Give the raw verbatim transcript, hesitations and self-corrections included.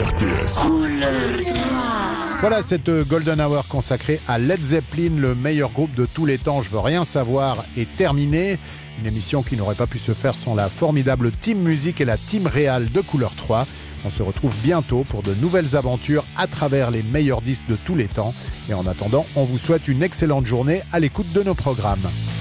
R T S. Voilà cette Golden Hour consacrée à Led Zeppelin, le meilleur groupe de tous les temps. Je veux rien savoir est terminée. Une émission qui n'aurait pas pu se faire sans la formidable team musique et la team réal de Couleur trois. On se retrouve bientôt pour de nouvelles aventures à travers les meilleurs disques de tous les temps. Et en attendant, on vous souhaite une excellente journée à l'écoute de nos programmes.